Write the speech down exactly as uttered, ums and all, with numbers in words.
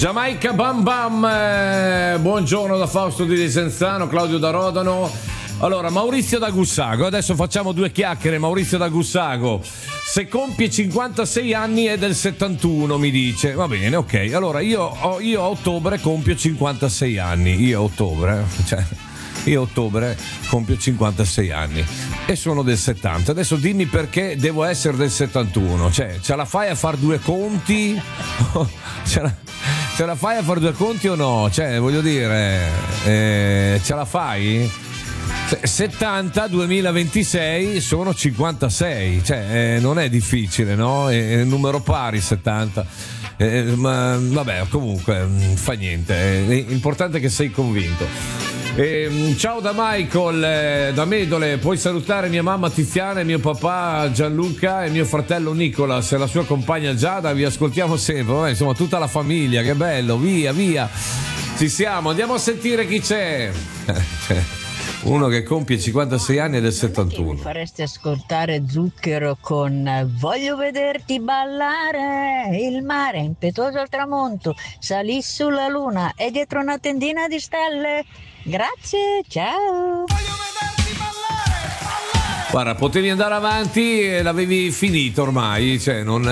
Giamaica Bam Bam, eh, buongiorno da Fausto di Desenzano, Claudio da Rodano. Allora, Maurizio da Gussago, adesso facciamo due chiacchiere. Maurizio da Gussago, se compie cinquantasei anni è del settantuno, mi dice. Va bene, ok. Allora, io, ho, io a ottobre compio cinquantasei anni. Io a ottobre, cioè, io a ottobre compio cinquantasei anni e sono del settanta. Adesso dimmi perché devo essere del settantuno. Cioè, ce la fai a far due conti? ce, la, ce la fai a far due conti o no? Cioè, voglio dire, eh, ce la fai? settanta duemilaventisei sono cinquantasei, cioè eh, non è difficile, no? È, è numero pari settanta, eh, ma vabbè, comunque fa niente, è importante che sei convinto. Eh, ciao da Michael, eh, da Medole, puoi salutare mia mamma Tiziana e mio papà Gianluca e mio fratello Nicolas e la sua compagna Giada, vi ascoltiamo sempre. Vabbè, insomma tutta la famiglia, che bello, via via, ci siamo, andiamo a sentire chi c'è. Uno che compie cinquantasei anni è del settantuno. Mi faresti ascoltare Zucchero con Voglio vederti ballare, il mare impetuoso al tramonto, salì sulla luna e dietro una tendina di stelle. Grazie, ciao. Guarda, potevi andare avanti e l'avevi finito ormai, cioè non,